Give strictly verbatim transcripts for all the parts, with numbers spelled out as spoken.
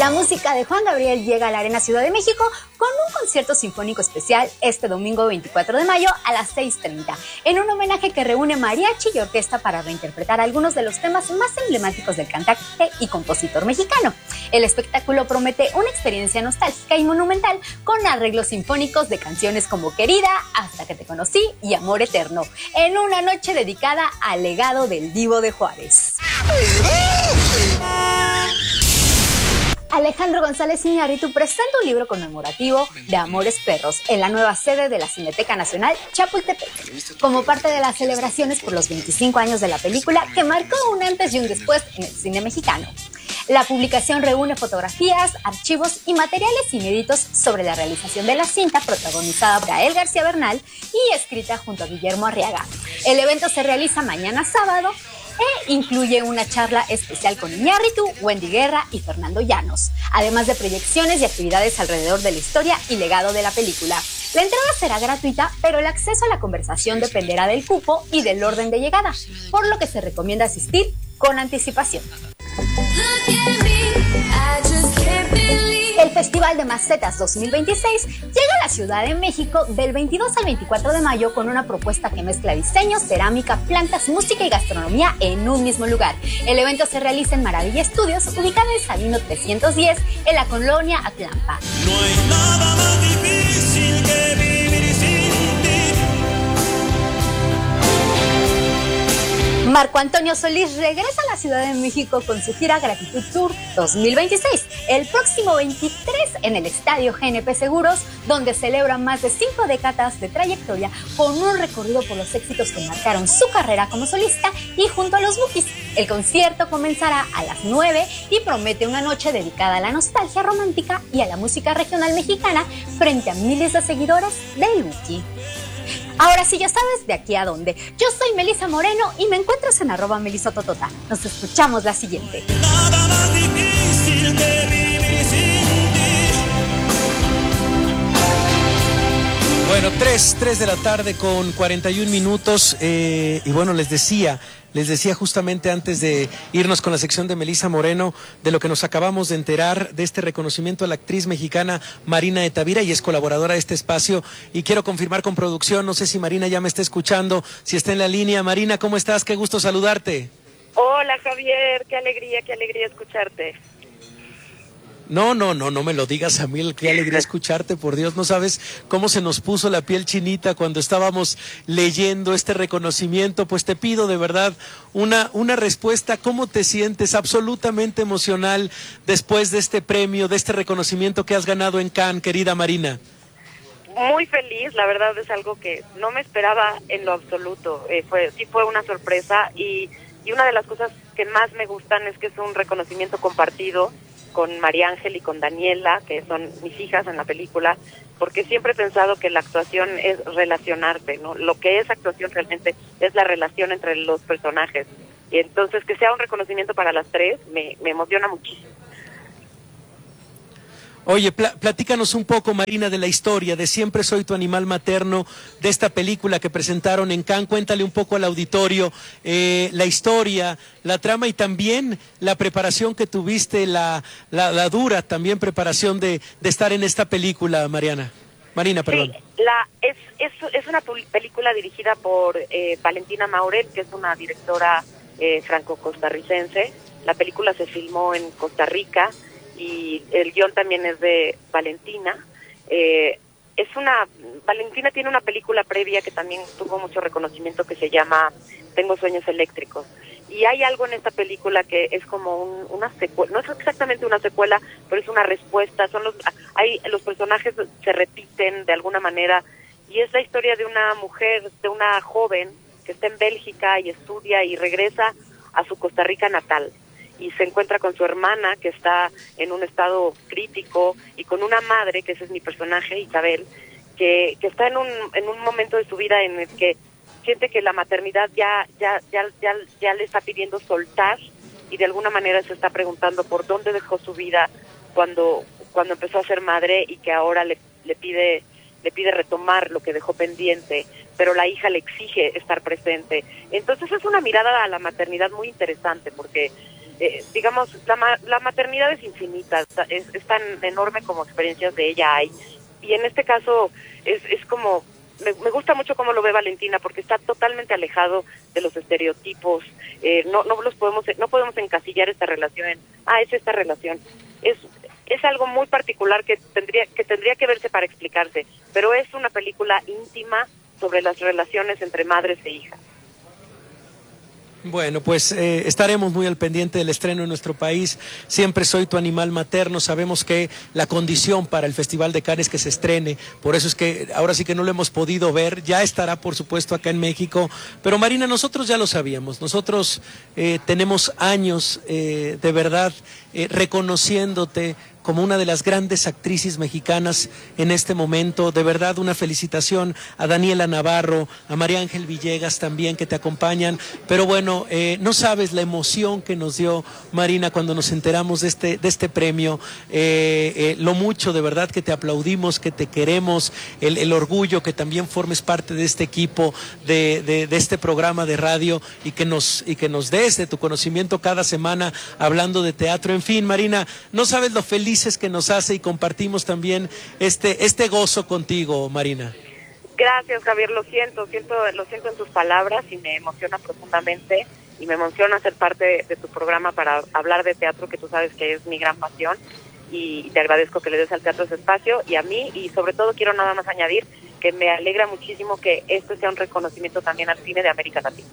La música de Juan Gabriel llega a la Arena Ciudad de México con un concierto sinfónico especial este domingo veinticuatro de mayo a las seis treinta, en un homenaje que reúne mariachi y orquesta para reinterpretar algunos de los temas más emblemáticos del cantante y compositor mexicano. El espectáculo promete una experiencia nostálgica y monumental con arreglos sinfónicos de canciones como Querida, Hasta que te conocí y Amor eterno, en una noche dedicada al legado del Divo de Juárez. Alejandro González Iñárritu presenta un libro conmemorativo de Amores Perros en la nueva sede de la Cineteca Nacional Chapultepec, como parte de las celebraciones por los veinticinco años de la película que marcó un antes y un después en el cine mexicano. La publicación reúne fotografías, archivos y materiales inéditos sobre la realización de la cinta, protagonizada por Gael García Bernal y escrita junto a Guillermo Arriaga. El evento se realiza mañana sábado e incluye una charla especial con Iñárritu, Wendy Guerra y Fernando Llanos, además de proyecciones y actividades alrededor de la historia y legado de la película. La entrada será gratuita, pero el acceso a la conversación dependerá del cupo y del orden de llegada, por lo que se recomienda asistir con anticipación. El Festival de Macetas dos mil veintiséis llega a la Ciudad de México del veintidós al veinticuatro de mayo con una propuesta que mezcla diseño, cerámica, plantas, música y gastronomía en un mismo lugar. El evento se realiza en Maravilla Estudios, ubicada en Sabino trescientos diez, en la colonia Atlampa. No hay nada más difícil que vivir sin ti. Marco Antonio Solís regresa a la Ciudad de México con su gira Gratitud Tour dos mil veintiséis, el próximo veintitrés en el Estadio G N P Seguros, donde celebra más de cinco décadas de trayectoria con un recorrido por los éxitos que marcaron su carrera como solista y junto a los Bukis. El concierto comenzará a las nueve y promete una noche dedicada a la nostalgia romántica y a la música regional mexicana frente a miles de seguidores del Buki. Ahora sí ya sabes de aquí a dónde. Yo soy Melisa Moreno y me encuentras en arroba melisototota. Nos escuchamos la siguiente. Nada más difícil que vivir sin ti. Bueno, tres, tres de la tarde con cuarenta y un minutos. Eh, y bueno, les decía... Les decía justamente antes de irnos con la sección de Melisa Moreno de lo que nos acabamos de enterar de este reconocimiento a la actriz mexicana Marina de Tavira, y es colaboradora de este espacio, y quiero confirmar con producción, no sé si Marina ya me está escuchando, si está en la línea. Marina, ¿cómo estás? Qué gusto saludarte. Hola Javier, qué alegría, qué alegría escucharte. No, no, no, no me lo digas a mí, qué alegría escucharte, por Dios, no sabes cómo se nos puso la piel chinita cuando estábamos leyendo este reconocimiento. Pues te pido de verdad una, una respuesta. ¿Cómo te sientes? Absolutamente emocional después de este premio, de este reconocimiento que has ganado en Cannes, querida Marina. Muy feliz, la verdad es algo que no me esperaba en lo absoluto. Eh, fue, sí fue una sorpresa, y, y una de las cosas que más me gustan es que es un reconocimiento compartido con María Ángel y con Daniela, que son mis hijas en la película, porque siempre he pensado que la actuación es relacionarte, ¿no? Lo que es actuación realmente es la relación entre los personajes. Y entonces que sea un reconocimiento para las tres me, me emociona muchísimo. Oye, pl- platícanos un poco, Marina, de la historia de Siempre soy tu animal materno, de esta película que presentaron en Cannes. Cuéntale un poco al auditorio eh, la historia, la trama y también la preparación que tuviste, la, la, la dura también preparación de, de estar en esta película, Mariana. Marina, perdón. Sí, la, es, es, es una película dirigida por eh, Valentina Maurel, que es una directora eh, franco-costarricense. La película se filmó en Costa Rica, y el guión también es de Valentina. Eh, es una Valentina tiene una película previa que también tuvo mucho reconocimiento, que se llama Tengo sueños eléctricos, y hay algo en esta película que es como un, una secuela, no es exactamente una secuela, pero es una respuesta. Son los hay los personajes se repiten de alguna manera, y es la historia de una mujer, de una joven que está en Bélgica y estudia y regresa a su Costa Rica natal, y se encuentra con su hermana, que está en un estado crítico, y con una madre, que ese es mi personaje, Isabel, que, que está en un en un momento de su vida en el que siente que la maternidad ya ya ya ya ya le está pidiendo soltar, y de alguna manera se está preguntando por dónde dejó su vida cuando cuando empezó a ser madre, y que ahora le le pide le pide retomar lo que dejó pendiente, pero la hija le exige estar presente. Entonces es una mirada a la maternidad muy interesante, porque eh, digamos, la, ma la maternidad es infinita, es, es tan enorme como experiencias de ella hay. Y en este caso es, es como, me, me gusta mucho cómo lo ve Valentina, porque está totalmente alejado de los estereotipos. Eh, no, no los podemos, no podemos encasillar esta relación en, ah, es esta relación. Es, es algo muy particular que tendría, que tendría que verse para explicarse, pero es una película íntima sobre las relaciones entre madres e hijas. Bueno, pues eh, estaremos muy al pendiente del estreno en nuestro país. Siempre soy tu animal materno. Sabemos que la condición para el Festival de Cannes es que se estrene. Por eso es que ahora sí que no lo hemos podido ver. Ya estará, por supuesto, acá en México. Pero Marina, nosotros ya lo sabíamos. Nosotros eh, tenemos años eh, de verdad eh, reconociéndote como una de las grandes actrices mexicanas en este momento. De verdad, una felicitación a Daniela Navarro, a María Ángel Villegas también, que te acompañan. Pero bueno, eh, no sabes la emoción que nos dio Marina cuando nos enteramos de este, de este premio, eh, eh, lo mucho de verdad que te aplaudimos, que te queremos, el, el orgullo que también formes parte de este equipo, de, de, de este programa de radio y que nos, y que nos des de tu conocimiento cada semana hablando de teatro. En fin, Marina, no sabes lo feliz que nos hace y compartimos también este este gozo contigo, Marina. Gracias, Javier, lo siento, siento lo siento en tus palabras y me emociona profundamente y me emociona ser parte de, de tu programa para hablar de teatro, que tú sabes que es mi gran pasión, y te agradezco que le des al teatro ese espacio y a mí, y sobre todo quiero nada más añadir que me alegra muchísimo que esto sea un reconocimiento también al cine de América Latina.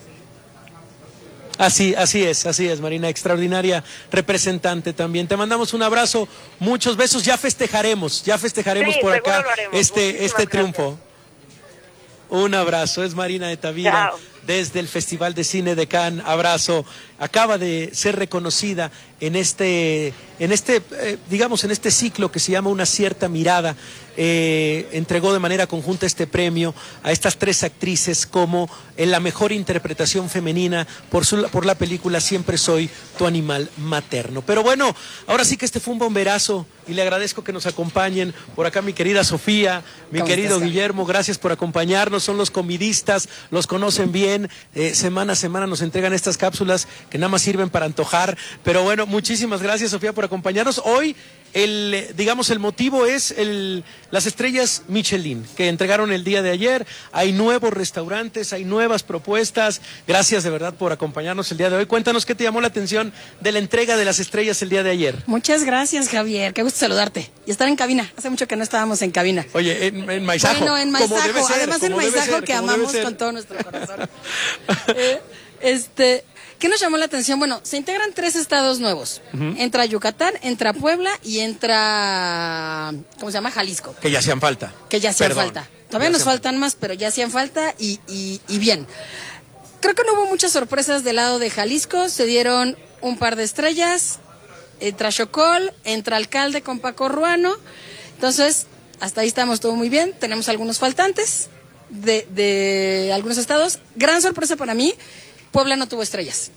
Así, así es, así es, Marina, extraordinaria representante también. Te mandamos un abrazo, muchos besos, ya festejaremos, ya festejaremos sí, por acá este, Muchísimas este triunfo. Gracias. Un abrazo, es Marina de Tavira. Chao. Desde el Festival de Cine de Cannes, abrazo. Acaba de ser reconocida en este, en este, eh, digamos, en este ciclo que se llama Una cierta mirada. Eh, entregó de manera conjunta este premio a estas tres actrices como en la mejor interpretación femenina por, su, por la película Siempre soy tu animal materno. Pero bueno, ahora sí que este fue un bomberazo y le agradezco que nos acompañen por acá mi querida Sofía, mi querido Guillermo, gracias por acompañarnos, son los comidistas, los conocen bien, eh, semana a semana nos entregan estas cápsulas que nada más sirven para antojar, pero bueno, muchísimas gracias, Sofía, por acompañarnos. Hoy el, digamos, el motivo es el, las estrellas Michelin que entregaron el día de ayer. Hay nuevos restaurantes, hay nuevas propuestas. Gracias de verdad por acompañarnos el día de hoy. Cuéntanos qué te llamó la atención de la entrega de las estrellas el día de ayer. Muchas gracias, Javier. Qué gusto saludarte y estar en cabina. Hace mucho que no estábamos en cabina. Oye, en, en Maizajo. Bueno, en Maizajo. Como debe ser, Además en Maizajo ser, que amamos con todo nuestro corazón. eh, este... ¿Qué nos llamó la atención? Bueno, se integran tres estados nuevos. Uh-huh. Entra Yucatán, entra Puebla y entra, ¿cómo se llama? Jalisco. Que ya hacían falta. Que ya hacían Perdón. falta. Todavía nos faltan falta. más, pero ya hacían falta y, y, y bien. Creo que no hubo muchas sorpresas del lado de Jalisco. Se dieron un par de estrellas. Entra Xocol, entra Alcalde con Paco Ruano. Entonces, hasta ahí estamos todo muy bien. Tenemos algunos faltantes de, de algunos estados. Gran sorpresa para mí. Puebla no tuvo estrellas.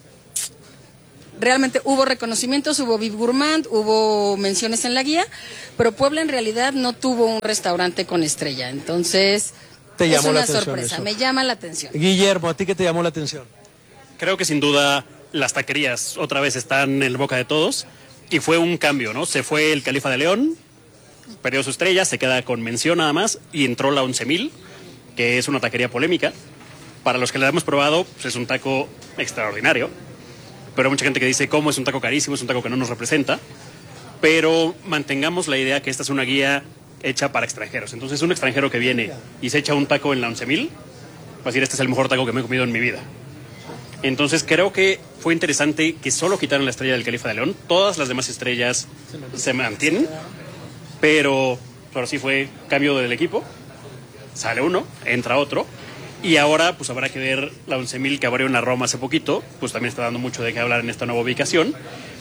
Realmente hubo reconocimientos, hubo Vive Gourmand, hubo menciones en la guía, pero Puebla en realidad no tuvo un restaurante con estrella. Entonces, ¿Te llamó es una la atención sorpresa, eso? me llama la atención. Guillermo, ¿a ti qué te llamó la atención? Creo que sin duda las taquerías otra vez están en la boca de todos y fue un cambio, ¿no? Se fue el Califa de León, perdió su estrella, se queda con mención nada más y entró la once mil, que es una taquería polémica. Para los que la hemos probado, pues es un taco extraordinario, pero hay mucha gente que dice, ¿cómo es un taco carísimo? Es un taco que no nos representa, pero mantengamos la idea que esta es una guía hecha para extranjeros. Entonces, un extranjero que viene y se echa un taco en la once mil, va a decir, este es el mejor taco que me he comido en mi vida. Entonces, creo que fue interesante que solo quitaron la estrella del Califa de León. Todas las demás estrellas se mantienen, pero ahora sí fue cambio del equipo. Sale uno, entra otro. Y ahora, pues habrá que ver la once mil que abrió en la Roma hace poquito, pues también está dando mucho de qué hablar en esta nueva ubicación.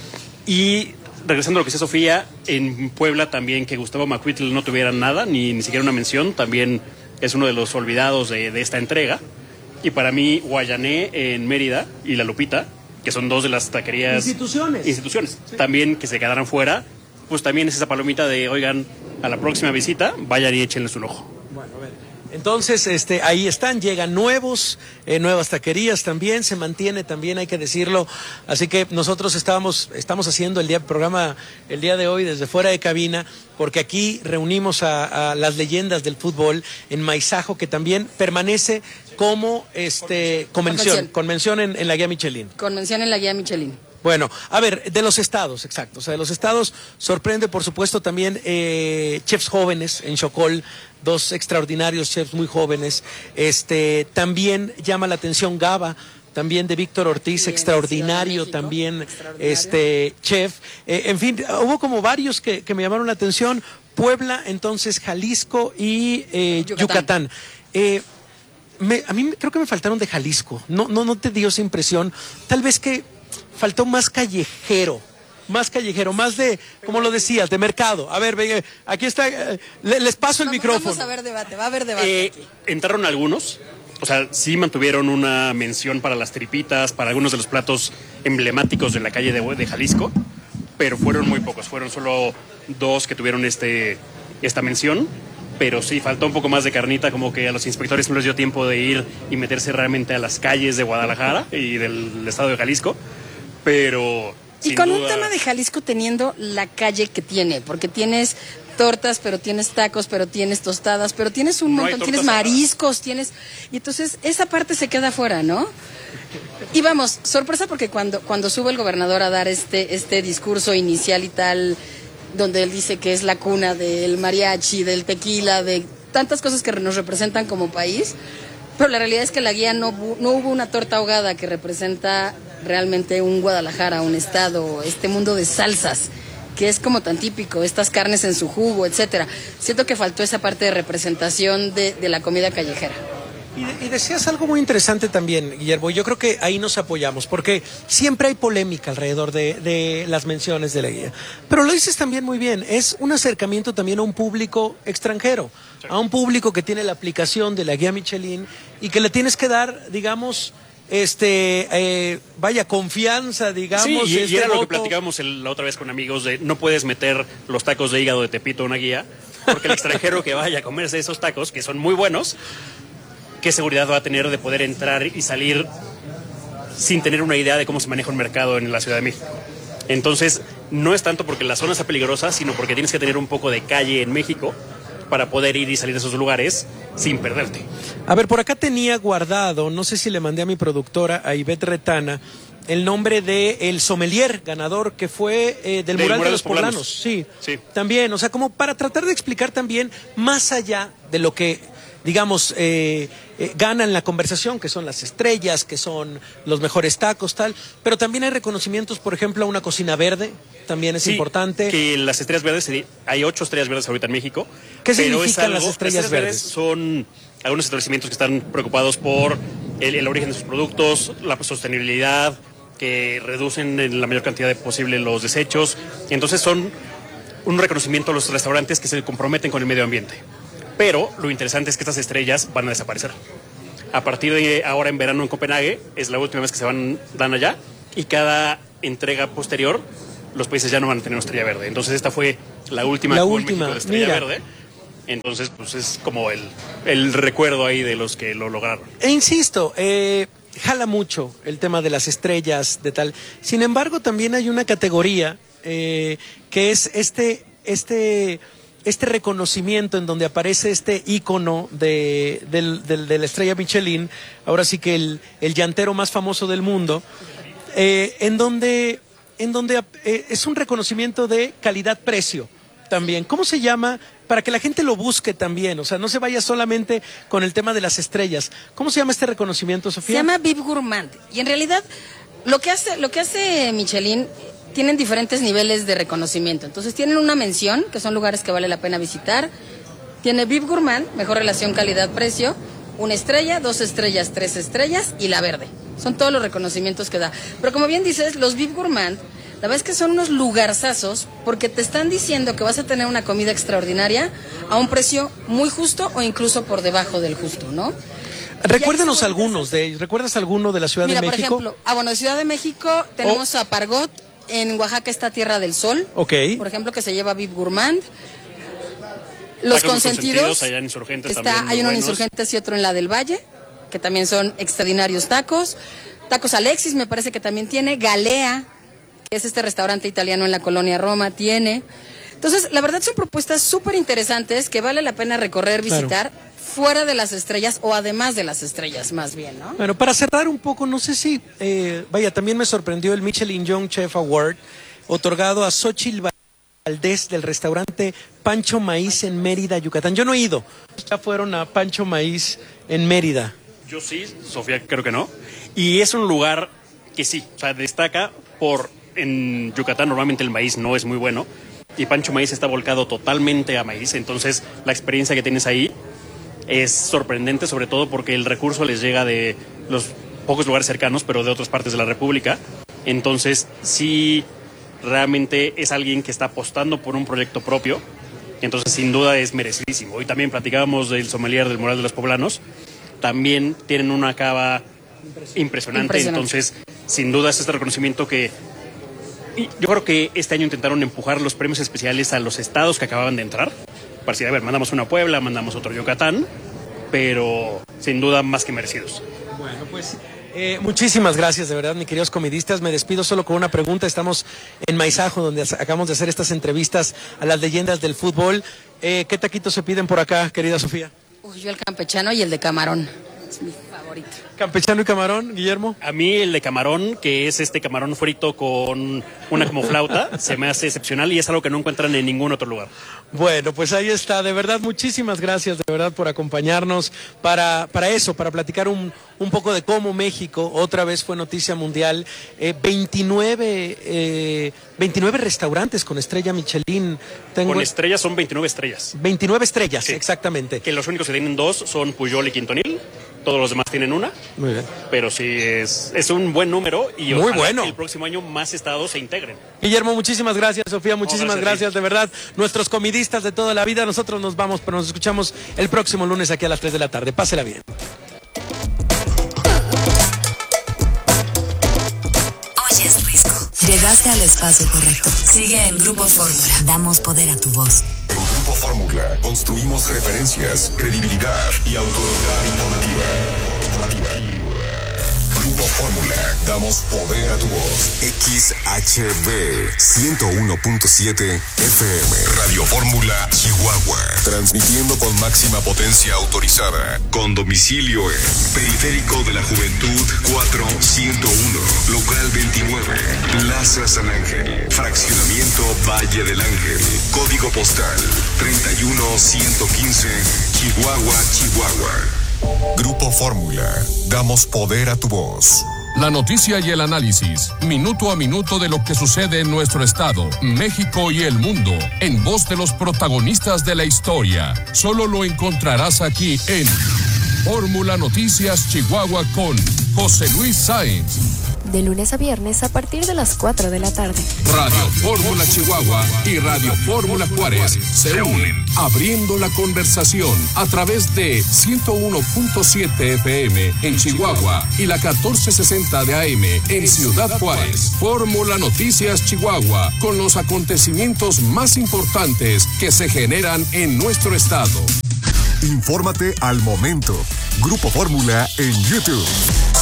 Y regresando a lo que decía Sofía, en Puebla también que Gustavo Macuitl no tuviera nada, ni, ni siquiera una mención, también es uno de los olvidados de, de esta entrega. Y para mí, Guayané en Mérida y La Lupita, que son dos de las taquerías... Instituciones. Instituciones. Sí. También que se quedaran fuera, pues también es esa palomita de, oigan, a la próxima visita, vayan y échenles un ojo. Bueno, a ver. Entonces, este, ahí están, llegan nuevos, eh, nuevas taquerías también, se mantiene también, hay que decirlo. Así que nosotros estábamos, estamos haciendo el día programa el día de hoy desde fuera de cabina, porque aquí reunimos a, a las leyendas del fútbol en Maizajo, que también permanece como este convención, Convención. convención en, en la guía Michelin. Convención en la guía Michelin. Bueno, a ver, de los estados, exacto. O sea, de los estados sorprende, por supuesto, también eh, chefs jóvenes en Xocol, dos extraordinarios chefs muy jóvenes. Este, también llama la atención Gaba, también de Víctor Ortiz, Bien, extraordinario México, también, extraordinario. este chef. Eh, en fin, hubo como varios que, que me llamaron la atención. Puebla, entonces Jalisco y eh, Yucatán. Yucatán. Eh, me, a mí creo que me faltaron de Jalisco. No, no, no te dio esa impresión. Tal vez que faltó más callejero, más callejero, más de, como lo decías, de mercado. A ver, venga, aquí está, eh, le- les paso el Vamos- micrófono. Vamos a ver debate, va a haber debate. Eh, aquí. entraron algunos, o sea, sí mantuvieron una mención para las tripitas, para algunos de los platos emblemáticos de la calle de, de Jalisco, pero fueron muy pocos, fueron solo dos que tuvieron este, esta mención, pero sí, faltó un poco más de carnita, como que a los inspectores no les dio tiempo de ir y meterse realmente a las calles de Guadalajara y del estado de Jalisco, pero... Y sin con un duda- tema de Jalisco teniendo la calle que tiene, porque tienes tortas, pero tienes tacos, pero tienes tostadas, pero tienes un No hay montón, tienes tortas saladas. mariscos, tienes... Y entonces esa parte se queda fuera, ¿no? Y vamos, sorpresa porque cuando, cuando sube el gobernador a dar este, este discurso inicial y tal, donde él dice que es la cuna del mariachi, del tequila, de tantas cosas que nos representan como país, pero la realidad es que la guía no, bu- no hubo una torta ahogada que representa realmente un Guadalajara, un estado, este mundo de salsas, que es como tan típico, estas carnes en su jugo, etcétera. Siento que faltó esa parte de representación de, de la comida callejera. Y, de- y decías algo muy interesante también, Guillermo. Yo creo que ahí nos apoyamos, porque siempre hay polémica alrededor de, de las menciones de la guía. Pero lo dices también muy bien, es un acercamiento también a un público extranjero, a un público que tiene la aplicación de la guía Michelin y que le tienes que dar, digamos, este, eh, vaya, confianza, digamos. Sí, y, y este era lo que voto. platicábamos el- la otra vez con amigos, de no puedes meter los tacos de hígado de Tepito a una guía, porque el extranjero que vaya a comerse esos tacos, que son muy buenos, ¿qué seguridad va a tener de poder entrar y salir sin tener una idea de cómo se maneja un mercado en la Ciudad de México? Entonces, no es tanto porque la zona sea peligrosa, sino porque tienes que tener un poco de calle en México para poder ir y salir de esos lugares sin perderte. A ver, por acá tenía guardado, no sé si le mandé a mi productora, a Ivette Retana, el nombre de el sommelier ganador que fue eh, del, mural, de los poblanos. Sí, Sí. también, o sea, como para tratar de explicar también más allá de lo que, digamos, eh, eh, gana en la conversación, que son las estrellas, que son los mejores tacos, tal, pero también hay reconocimientos, por ejemplo, a una cocina verde, también es Sí, importante. Que las estrellas verdes, se di- hay ocho estrellas verdes ahorita en México. ¿Qué pero es significan algo- las estrellas verdes? Son algunos establecimientos que están preocupados por el, el origen de sus productos, la sostenibilidad, que reducen en la mayor cantidad de posible los desechos. Entonces son un reconocimiento a los restaurantes que se comprometen con el medio ambiente. Pero lo interesante es que estas estrellas van a desaparecer. A partir de ahora en verano en Copenhague, es la última vez que se van dan allá, y cada entrega posterior los países ya no van a tener una estrella verde. Entonces esta fue la última, La que hubo en última, México de estrella mira. verde. Entonces, pues es como el, el recuerdo ahí de los que lo lograron. E insisto, eh, jala mucho el tema de las estrellas, de tal. Sin embargo, también hay una categoría eh, que es este, este, este reconocimiento en donde aparece este ícono de, del, del- de la estrella Michelin, ahora sí que el, el llantero más famoso del mundo, eh, en donde, en donde eh, es un reconocimiento de calidad-precio también. ¿Cómo se llama? Para que la gente lo busque también, o sea, no se vaya solamente con el tema de las estrellas. ¿Cómo se llama este reconocimiento, Se Sofía? llama Vip Gourmand. Y en realidad, lo que hace, lo que hace Michelin, tienen diferentes niveles de reconocimiento. Entonces tienen una mención, que son lugares que vale la pena visitar. Tiene Vip Gourmand, mejor relación calidad-precio, una estrella, dos estrellas, tres estrellas y la verde. Son todos los reconocimientos que da. Pero como bien dices, los Vip Gourmand, la verdad es que son unos lugarzazos porque te están diciendo que vas a tener una comida extraordinaria a un precio muy justo o incluso por debajo del justo, ¿no? Recuérdanos Y ahí se vuelve algunos de ellos. ¿Recuerdas alguno de la Ciudad Mira, de por México? ejemplo, ah, bueno, de Ciudad de México tenemos a Pargot, en Oaxaca está Tierra del Sol, Ok. por ejemplo, que se lleva Vip Gourmand. Los Tacos consentidos, Consentidos, allá en Insurgentes está, también muy hay uno en buenos. Insurgentes y otro en la del Valle, que también son extraordinarios tacos. Tacos Alexis me parece que también tiene. Galea, que es este restaurante italiano en la colonia Roma, tiene. Entonces, la verdad son propuestas súper interesantes que vale la pena recorrer, visitar, claro, fuera de las estrellas o además de las estrellas, más bien, ¿no? Bueno, para cerrar un poco, no sé si, eh, vaya, también me sorprendió el Michelin Young Chef Award, otorgado a Xochitl Valdés del restaurante Pancho Maíz en Mérida, Yucatán. Yo no he ido. Ya fueron a Pancho Maíz en Mérida. Yo sí, Sofía creo que no. Y es un lugar que sí, o sea, destaca por, en Yucatán normalmente el maíz no es muy bueno, y Pancho Maíz está volcado totalmente a maíz, entonces la experiencia que tienes ahí es sorprendente, sobre todo porque el recurso les llega de los pocos lugares cercanos, pero de otras partes de la República. Entonces, sí, realmente es alguien que está apostando por un proyecto propio. Entonces, sin duda, es merecidísimo. Hoy también platicábamos del sommelier del Moral de los Poblanos. También tienen una cava impresionante. impresionante. Entonces, sin duda, es este reconocimiento que... Y yo creo que este año intentaron empujar los premios especiales a los estados que acababan de entrar. Para decir, a ver, mandamos una Puebla, mandamos otro Yucatán, pero sin duda más que merecidos. Bueno, pues eh, muchísimas gracias, de verdad, mis queridos comidistas. Me despido solo con una pregunta. Estamos en Maizajo, donde acabamos de hacer estas entrevistas a las leyendas del fútbol. Eh, ¿Qué taquitos se piden por acá, querida Sofía? Uy, yo el campechano y el de camarón. Es mi favorito. ¿Campechano y camarón, Guillermo? A mí el de camarón, que es este camarón frito con una como flauta, se me hace excepcional y es algo que no encuentran en ningún otro lugar. Bueno, pues ahí está. De verdad, muchísimas gracias, de verdad, por acompañarnos para, para eso, para platicar un, un poco de cómo México otra vez fue noticia mundial. Eh, veintinueve, eh, veintinueve restaurantes con estrella Michelin. Tengo... Con estrellas son veintinueve estrellas. veintinueve estrellas, sí, exactamente. Que los únicos que tienen dos son Pujol y Quintonil. Todos los demás tienen una. Muy bien. Pero sí, es, es un buen número y muy bueno. Que el próximo año más estados se integren. Guillermo, muchísimas gracias. Sofía, muchísimas no, gracias, gracias de verdad. Nuestros comidistas de toda la vida, nosotros nos vamos, pero nos escuchamos el próximo lunes aquí a las tres de la tarde. Pásela bien. Oyes, Risco. Llegaste al espacio correcto. Sigue en Grupo Fórmula. Damos poder a tu voz. En Grupo Fórmula construimos referencias, credibilidad y autoridad informativa. Grupo Fórmula, damos poder a tu voz. X H B ciento uno punto siete F M. Radio Fórmula Chihuahua. Transmitiendo con máxima potencia autorizada. Con domicilio en Periférico de la Juventud cuatrocientos uno. Local veintinueve. Plaza San Ángel. Fraccionamiento Valle del Ángel. Código postal treinta y uno ciento quince. Chihuahua, Chihuahua. Grupo Fórmula. Damos poder a tu voz. La noticia y el análisis, minuto a minuto de lo que sucede en nuestro estado, México y el mundo, en voz de los protagonistas de la historia. Solo lo encontrarás aquí en Fórmula Noticias Chihuahua con José Luis Sáenz. De lunes a viernes a partir de las cuatro de la tarde. Radio Fórmula Chihuahua y Radio Fórmula Juárez se unen, abriendo la conversación a través de ciento uno punto siete F M en Chihuahua y la catorce sesenta de A M en Ciudad Juárez. Fórmula Noticias Chihuahua, con los acontecimientos más importantes que se generan en nuestro estado. Infórmate al momento. Grupo Fórmula en YouTube.